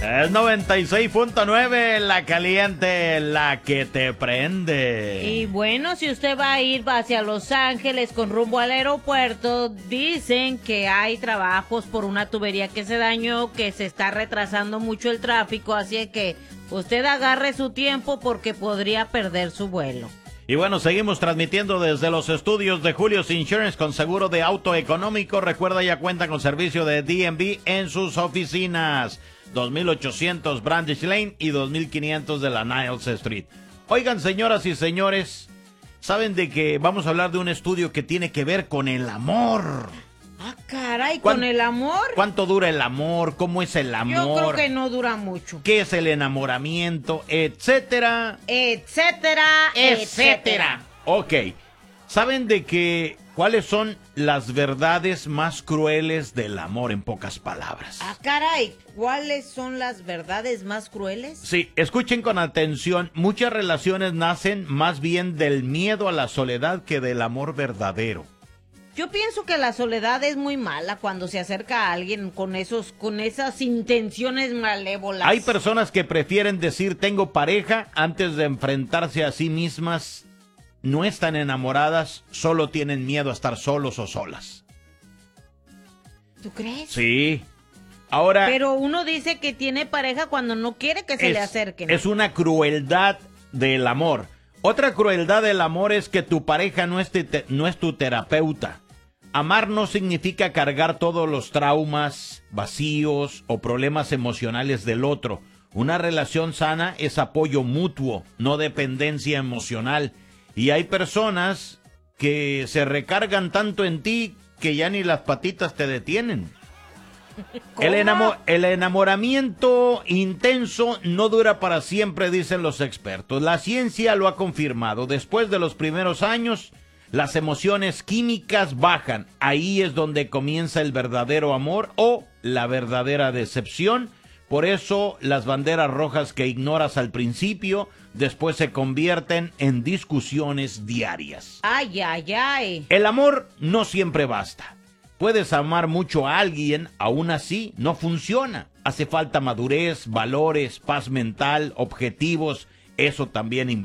Es 96.9, la caliente, la que te prende. Y bueno, si usted va a ir hacia Los Ángeles con rumbo al aeropuerto, dicen que hay trabajos por una tubería que se dañó, que se está retrasando mucho el tráfico, así que usted agarre su tiempo porque podría perder su vuelo. Y bueno, seguimos transmitiendo desde los estudios de Julio's Insurance con seguro de auto económico. Recuerda, ya cuenta con servicio de DMV en sus oficinas. 2800 Brandish Lane y 2500 de la Niles Street. Oigan, señoras y señores, ¿saben de que vamos a hablar de un estudio que tiene que ver con el amor? Ah, caray, ¿con el amor? ¿Cuánto dura el amor? ¿Cómo es el amor? Yo creo que no dura mucho. ¿Qué es el enamoramiento? Etcétera. Etcétera, etcétera. Ok. ¿Saben de que cuáles son las verdades más crueles del amor, en pocas palabras? Ah, caray, ¿cuáles son las verdades más crueles? Sí, escuchen con atención. Muchas relaciones nacen más bien del miedo a la soledad que del amor verdadero. Yo pienso que la soledad es muy mala cuando se acerca a alguien con esas intenciones malévolas. Hay personas que prefieren decir tengo pareja antes de enfrentarse a sí mismas. No están enamoradas, solo tienen miedo a estar solos o solas. ¿Tú crees? Sí. Ahora, pero uno dice que tiene pareja cuando no quiere que se le acerquen. Es una crueldad del amor. Otra crueldad del amor es que tu pareja no es tu terapeuta. Amar no significa cargar todos los traumas, vacíos o problemas emocionales del otro. Una relación sana es apoyo mutuo, no dependencia emocional. Y hay personas que se recargan tanto en ti que ya ni las patitas te detienen. El enamoramiento intenso no dura para siempre, dicen los expertos. La ciencia lo ha confirmado. Después de los primeros años, las emociones químicas bajan. Ahí es donde comienza el verdadero amor o la verdadera decepción. Por eso las banderas rojas que ignoras al principio, después se convierten en discusiones diarias. Ay, ay, ay. El amor no siempre basta. Puedes amar mucho a alguien, aún así no funciona. Hace falta madurez, valores, paz mental, objetivos. Eso también